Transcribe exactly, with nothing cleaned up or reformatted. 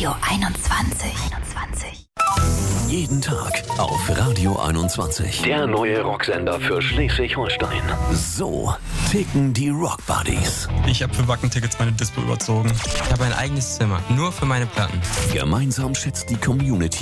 Radio einundzwanzig. einundzwanzig. Jeden Tag auf Radio einundzwanzig. Der neue Rocksender für Schleswig-Holstein. So ticken die Rock Buddies. Ich habe für Wacken-Tickets meine Dispo überzogen. Ich habe ein eigenes Zimmer, nur für meine Platten. Gemeinsam schätzt die Community